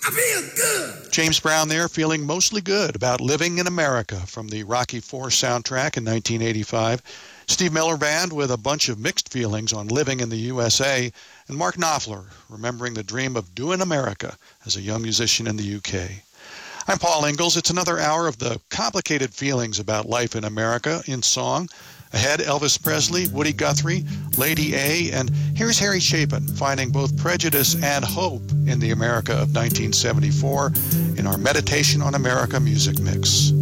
I feel good. James Brown there, feeling mostly good about living in America from the Rocky IV soundtrack in 1985. Steve Miller Band with a bunch of mixed feelings on living in the USA. And Mark Knopfler, remembering the dream of doing America as a young musician in the UK. I'm Paul Ingalls. It's another hour of the complicated feelings about life in America in song. Ahead, Elvis Presley, Woody Guthrie, Lady A, and here's Harry Chapin finding both prejudice and hope in the America of 1974 in our Meditation on America music mix.